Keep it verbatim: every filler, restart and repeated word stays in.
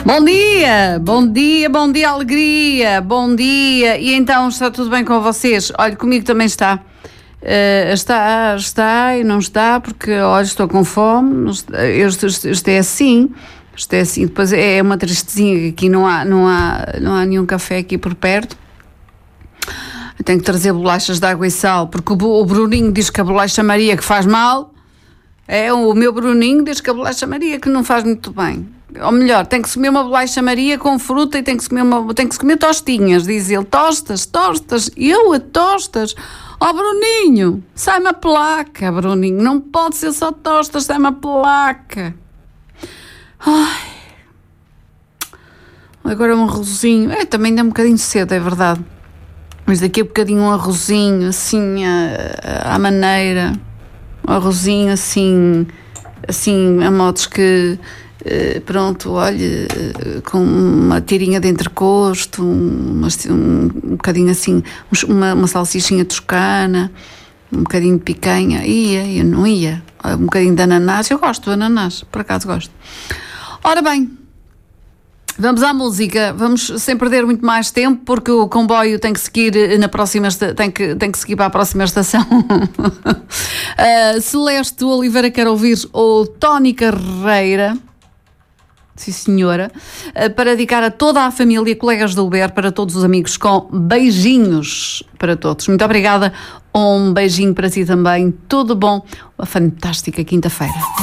Bom dia, bom dia, bom dia, alegria, bom dia. E então, está tudo bem com vocês? Olha, comigo também está. Uh, está, está e não está, porque, olha, estou com fome. Isto, isto, isto é assim, isto é assim. Depois é uma tristezinha que aqui não há, não há, não há nenhum café aqui por perto. Eu tenho que trazer bolachas de água e sal, porque o, o Bruninho diz que a bolacha Maria que faz mal. É, o meu Bruninho diz que a bolacha Maria que não faz muito bem. Ou melhor, tem que se comer uma bolacha Maria com fruta e tem que se comer, uma, tem que se comer tostinhas, diz ele. Tostas, tostas, eu a tostas. Ó oh, Bruninho, sai-me a placa, Bruninho. Não pode ser só tostas, sai-me a placa. Ai. Agora um arrozinho. É, também ainda é um bocadinho cedo, é verdade. Mas daqui a bocadinho um arrozinho, assim, à, à maneira. Um arrozinho, assim, assim, a modos que... Uh, pronto, olha, uh, com uma tirinha de entrecosto, um, um, um bocadinho assim, uma, uma salsichinha toscana, um bocadinho de picanha, ia, eu não ia, um bocadinho de ananás, eu gosto de ananás, por acaso gosto. Ora bem, vamos à música, vamos sem perder muito mais tempo, porque o comboio tem que seguir na próxima, tem que, tem que seguir para a próxima estação. uh, Celeste Oliveira quer ouvir o Tony Carreira. Sim, senhora, para dedicar a toda a família, colegas do Uber, para todos os amigos, com beijinhos para todos. Muito obrigada, um beijinho para si também, tudo bom, uma fantástica quinta-feira.